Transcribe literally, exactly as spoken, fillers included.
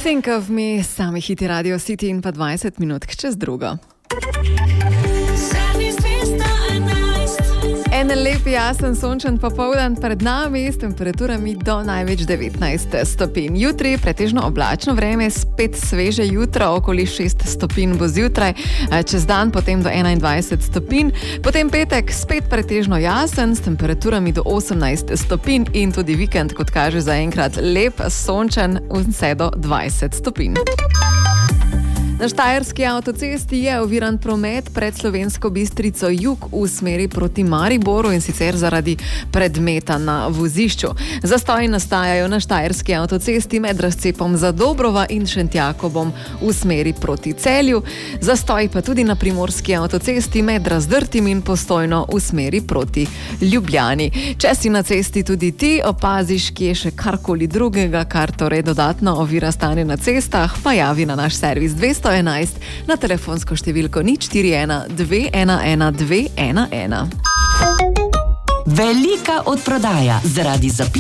Think of me, sami hiti Radio City in pa dvajset minut čez drugo. En lep, jasen, sončen popoldan pred nami s temperaturami do največ devetnajst stopinj. Jutri pretežno oblačno vreme, spet sveže jutro, okoli šest stopinj bo zjutraj, čez dan potem do enaindvajset stopinj, potem petek spet pretežno jasen s temperaturami do osemnajst stopinj in tudi vikend, kot kaže zaenkrat, lep, sončen, vse do dvajset stopinj. Na štajerski avtocesti je oviran promet pred Slovensko Bistrico jug v smeri proti Mariboru in sicer zaradi predmeta na vozišču. Zastoji nastajajo na štajerski avtocesti med razcepom Zadobrova in Šentjakobom v smeri proti Celju. Zastoji pa tudi na primorski avtocesti med Razdrtim in Postojno v smeri proti Ljubljani. Če si na cesti tudi ti opaziš, kje še karkoli drugega, kar torej dodatno ovira stanje na cestah, pa javi na naš servis dvesto enajst na telefonsko številko nič štiri ena dve ena ena dve ena ena. Velika odprodaja zaradi zapisa.